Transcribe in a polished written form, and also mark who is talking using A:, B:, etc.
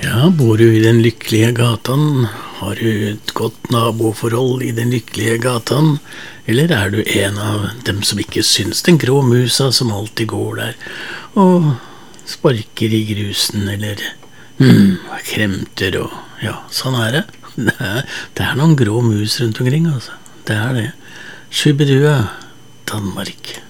A: Ja, bor du i den lykkelige gatan? Har du et godt naboforhold i den lykkelige gatan? Eller er du en av dem som ikke syns den grå musa som alltid går der og sparker i grusen, eller kremter og ja, sånn er det. Det er noen grå mus rundt omkring, altså. Det er det. Shubidua, Danmark.